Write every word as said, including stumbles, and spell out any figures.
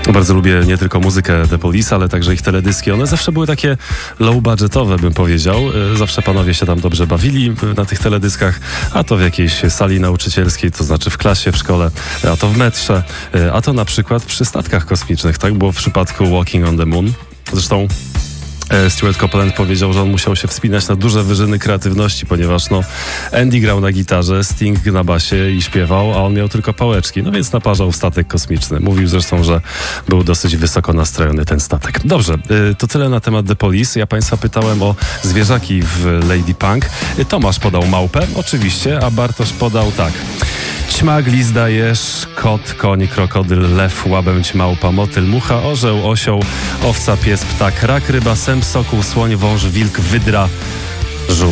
Bardzo lubię nie tylko muzykę The Police, ale także ich teledyski. One zawsze były takie low-budgetowe, bym powiedział. Zawsze panowie się tam dobrze bawili na tych teledyskach, a to w jakiejś sali nauczycielskiej, to znaczy w klasie, w szkole, a to w metrze, a to na przykład przy statkach kosmicznych. Tak było w przypadku Walking on the Moon. Zresztą Stuart Copeland powiedział, że on musiał się wspinać na duże wyżyny kreatywności, ponieważ no, Andy grał na gitarze, Sting na basie i śpiewał, a on miał tylko pałeczki, no więc naparzał statek kosmiczny. Mówił zresztą, że był dosyć wysoko nastrojony ten statek. Dobrze, to tyle na temat The Police. Ja państwa pytałem o zwierzaki w Lady Punk. Tomasz podał małpę, oczywiście, a Bartosz podał tak. Ćma, glizda, jeż, kot, koń, krokodyl, lew, łabędź, małpa, motyl, mucha, orzeł, osioł, owca, pies, ptak, rak, ryba, sęp, sokół, słoń, wąż, wilk, wydra, żółw.